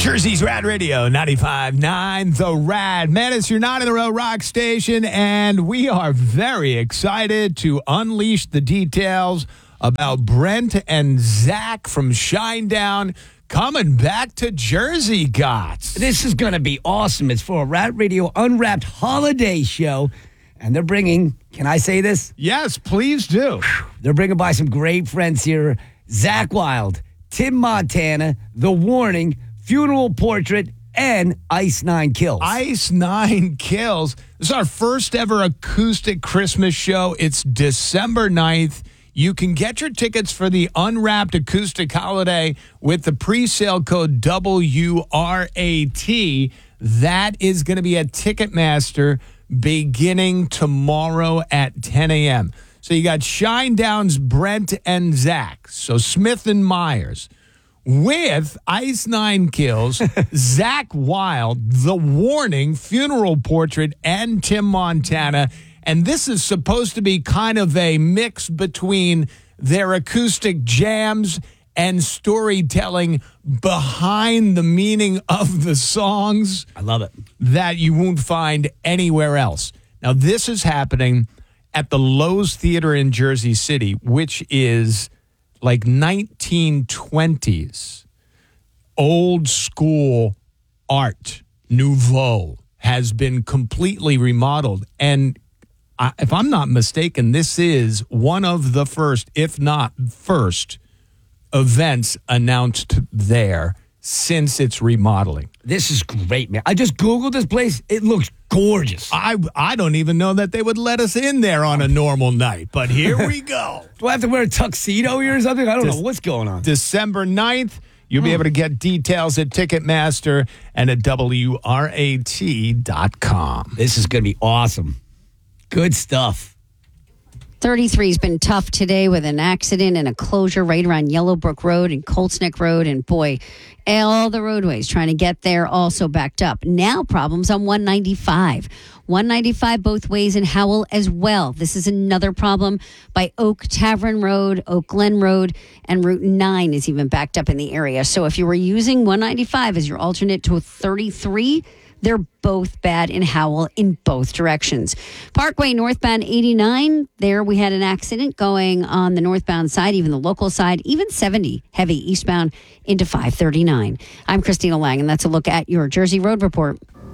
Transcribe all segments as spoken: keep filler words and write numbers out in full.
Jersey's Rad Radio, ninety-five point nine, The Rad. Man, it's your nine in a row rock station, and we are very excited to unleash the details about Brent and Zach from Shinedown coming back to Jersey, Gots. This is going to be awesome. It's for a Rad Radio Unwrapped holiday show, and they're bringing, can I say this? Yes, please do. They're bringing by some great friends here. Zach Wild, Tim Montana, The Warning, Funeral Portrait, and Ice Nine Kills. Ice Nine Kills. This is our first ever acoustic Christmas show. It's December ninth. You can get your tickets for the Unwrapped Acoustic Holiday with the pre-sale code W R A T. That is going to be at Ticketmaster beginning tomorrow at ten a.m. So you got Shinedown's Brent and Zach, so Smith and Myers, with Ice Nine Kills, Zach Wild, The Warning, Funeral Portrait, and Tim Montana. And this is supposed to be kind of a mix between their acoustic jams and storytelling behind the meaning of the songs. I love it. That you won't find anywhere else. Now, this is happening at the Lowe's Theater in Jersey City, which is like nineteen twenties, old school art, nouveau, has been completely remodeled. And I, if I'm not mistaken, this is one of the first, if not first, events announced there since its remodeling. This is great, man. I just Googled this place. It looks gorgeous. I I don't even know that they would let us in there on a normal night, but here we go. Do I have to wear a tuxedo here or something? I don't Des- know what's going on. December ninth, you'll be able to get details at Ticketmaster and at W R A T dot com. This is going to be awesome. Good stuff. thirty-three's been tough today with an accident and a closure right around Yellowbrook Road and Colts Neck Road. And boy, all the roadways trying to get there also backed up. Now problems on one ninety-five. one ninety-five both ways in Howell as well. This is another problem by Oak Tavern Road, Oak Glen Road, and Route nine is even backed up in the area. So if you were using one ninety-five as your alternate to a thirty-three, they're both bad in Howell in both directions. Parkway northbound eighty-nine, there we had an accident going on the northbound side, even the local side, even seventy heavy eastbound into five thirty-nine. I'm Christina Lang, and that's a look at your Jersey Road Report.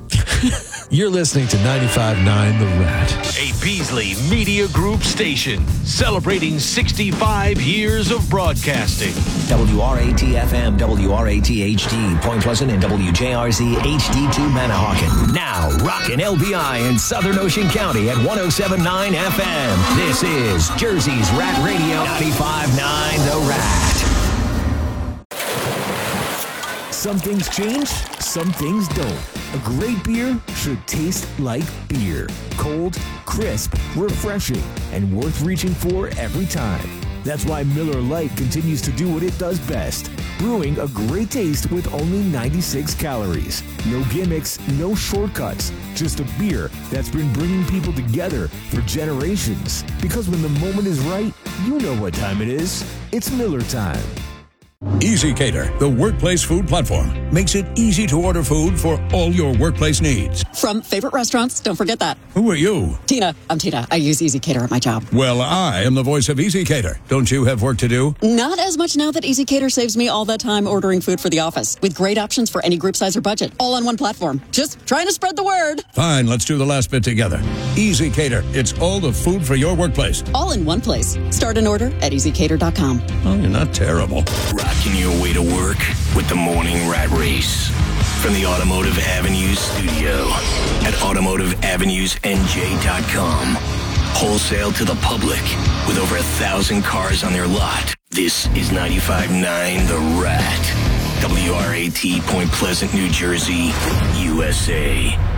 You're listening to ninety-five point nine The Rad. A Beasley Media Group station celebrating sixty-five years of broadcasting. W R A T F M, W R A T H D, Point Pleasant, and W J R Z H D two Manahawkin. Now, rockin' L B I in Southern Ocean County at one oh seven point nine F M. This is Jersey's Rat Radio, ninety-five point nine The Rat. Some things change, some things don't. A great beer should taste like beer. Cold, crisp, refreshing, and worth reaching for every time. That's why Miller Lite continues to do what it does best. Brewing a great taste with only ninety-six calories. No gimmicks, no shortcuts. Just a beer that's been bringing people together for generations. Because when the moment is right, you know what time it is. It's Miller time. EasyCater, the workplace food platform, makes it easy to order food for all your workplace needs. From favorite restaurants, don't forget that. Who are you? Tina. I'm Tina. I use EasyCater at my job. Well, I am the voice of EasyCater. Don't you have work to do? Not as much now that EasyCater saves me all that time ordering food for the office, with great options for any group size or budget, all on one platform. Just trying to spread the word. Fine, let's do the last bit together. EasyCater, it's all the food for your workplace. All in one place. Start an order at easy cater dot com. Oh, you're not terrible. Rocking your way to work with the Morning Rat Race. From the Automotive Avenues studio at automotive avenues N J dot com. Wholesale to the public with over a thousand cars on their lot. This is ninety-five point nine The Rat. W R A T, Point Pleasant, New Jersey, U S A.